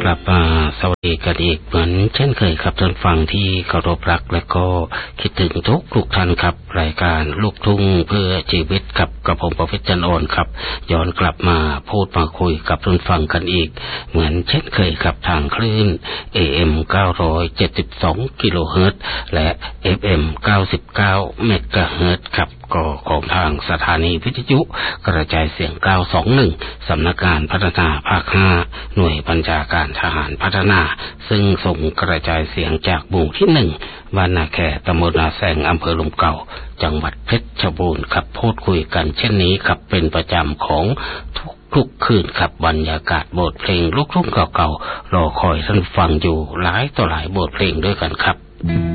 กลับมาสวัสดีกันอีกเหมือนเช่นเคยครับท่านฟังที่เคารพรักและก็คิดถึงทุกท่านครับรายการลูกทุ่งเพื่อชีวิตกับกระผมประเภทจันอ่อนครับย้อนกลับมาพูดมาคุยกับท่านฟังกันอีกเหมือนเช่นเคยครับทางคลื่น AM 972กิโลเฮิรตซ์และ FM 99เมกะเฮิรตซ์ครับก็ของทางสถานีวิทยุกระจายเสียง921สำนักงานพัฒนาภาค5หน่วยบัญชาการทหารพัฒนาซึ่งส่งกระจายเสียงจากหมู่ที่1บ้านนาแคตำบลนาแซงอำเภอลมเก่าจังหวัดเพชรบูรณ์ครับพูดคุยกันเช่นนี้ครับเป็นประจำของทุกคืนครับบรรยากาศบทเพลงลูกทุ่งเก่าๆรอคอยท่านฟังอยู่หลายต่อหลายบทเพลงด้วยกันครับ